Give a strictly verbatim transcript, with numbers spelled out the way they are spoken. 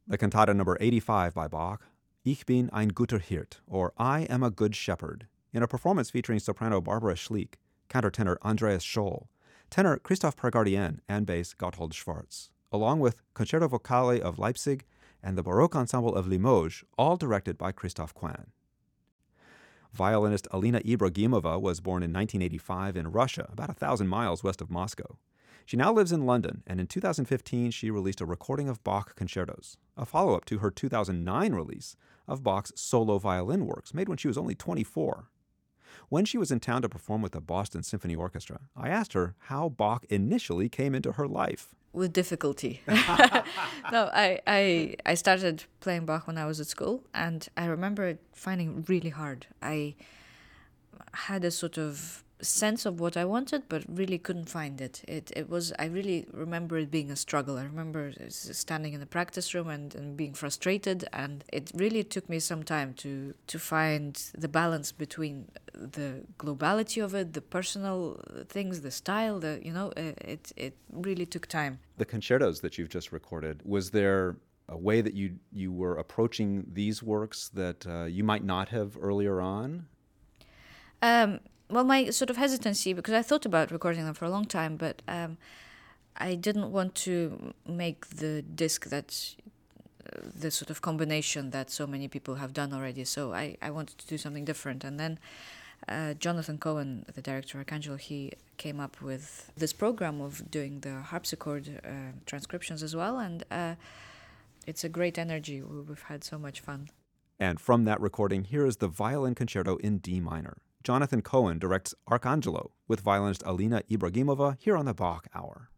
The cantata number eighty-five by Bach, Ich bin ein guter Hirt, or I am a good shepherd, in a performance featuring soprano Barbara Schlick, countertenor Andreas Scholl, tenor Christoph Pergardien, and bass Gotthold Schwarz, along with Concerto Vocale of Leipzig and the Baroque Ensemble of Limoges, all directed by Christoph Kwan. Violinist Alina Ibragimova was born in nineteen eighty-five in Russia, about a thousand miles west of Moscow. She now lives in London, and in two thousand fifteen she released a recording of Bach concertos, a follow-up to her two thousand nine release of Bach's solo violin works, made when she was only twenty-four. When she was in town to perform with the Boston Symphony Orchestra, I asked her how Bach initially came into her life. With difficulty. no, I, I I started playing Bach when I was at school, and I remember it finding it really hard. I had a sort of sense of what I wanted, but really couldn't find it. It it was I really remember it being a struggle. I remember standing in the practice room and, and being frustrated, and it really took me some time to to find the balance between the globality of it, the personal things, the style, the you know, it it really took time. The concertos that you've just recorded, was there a way that you you were approaching these works that uh, you might not have earlier on? Um, well, my sort of hesitancy, because I thought about recording them for a long time, but um, I didn't want to make the disc that uh, the sort of combination that so many people have done already. So I, I wanted to do something different. And then uh, Jonathan Cohen, the director of Arcangelo, he came up with this program of doing the harpsichord uh, transcriptions as well. And uh, it's a great energy. We've had so much fun. And from that recording, here is the Violin Concerto in D minor. Jonathan Cohen directs Arcangelo with violinist Alina Ibragimova here on the Bach Hour.